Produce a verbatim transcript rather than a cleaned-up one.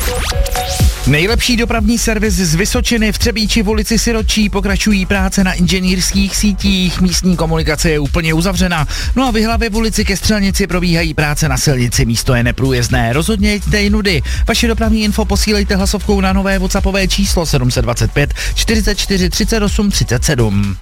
Nejlepší dopravní servis z Vysočiny v Třebíči v ulici Siročí, pokračují práce na inženýrských sítích, místní komunikace je úplně uzavřena. No a v Jihlavě v ulici ke Střelnici probíhají práce na silnici, místo je neprůjezdné. Rozhodně jděte nudy. Vaše dopravní info posílejte hlasovkou na nové WhatsAppové číslo sedm set dvacet pět čtyřicet čtyři třicet osm třicet sedm.